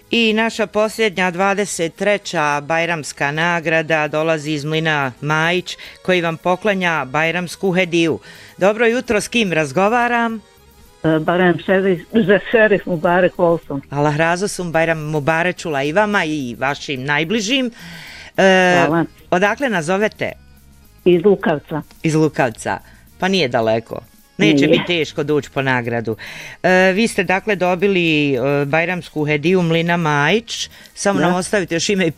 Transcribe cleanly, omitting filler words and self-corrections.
I naša posljednja 23. bajramska nagrada dolazi iz mlina Majić koji vam poklanja bajramsku hediju. Dobro jutro, s kim razgovaram? Bajram Šerif Mubarek Olson. Allah razosum, Bajram Mubarečula i vama i vašim najbližim. Hvala. Odakle nazovete? Iz Lukavca. Iz Lukavca. Pa nije daleko. Neće biti teško doći po nagradu. Vi ste dakle dobili bajramsku hediju mlina Majić. Samo nam ostavite još ime i